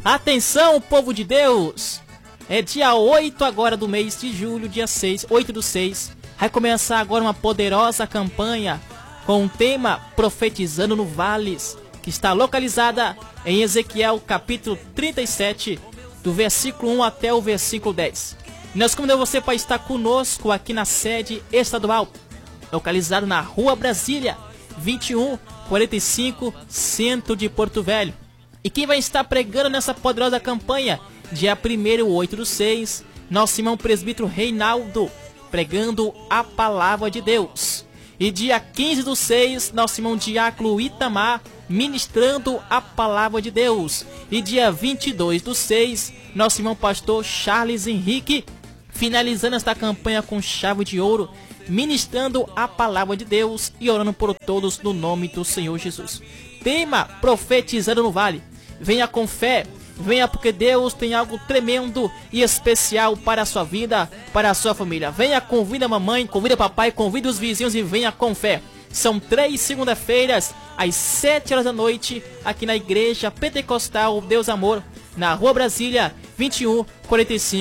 Atenção, povo de Deus! É dia 8 agora do mês de julho, dia 6, 8/6. Vai começar agora uma poderosa campanha com o tema Profetizando no Vales, que está localizada em Ezequiel capítulo 37, do versículo 1 até o versículo 10. Nós convidamos você para estar conosco aqui na sede estadual, localizado na Rua Brasília, 2145, centro de Porto Velho. E quem vai estar pregando nessa poderosa campanha? Dia 1º, 8/6, nosso irmão presbítero Reinaldo, pregando a palavra de Deus. E dia 15/6, nosso irmão diácono Itamar, ministrando a palavra de Deus. E dia 22/6, nosso irmão pastor Charles Henrique, finalizando esta campanha com chave de ouro, ministrando a palavra de Deus e orando por todos no nome do Senhor Jesus. Tema Profetizando no Vale. Venha com fé, venha porque Deus tem algo tremendo e especial para a sua vida, para a sua família. Venha, convida a mamãe, convida o papai, convida os vizinhos e venha com fé. São 3 segunda-feiras, às 7 horas da noite, aqui na Igreja Pentecostal Deus Amor, na Rua Brasília, 2145.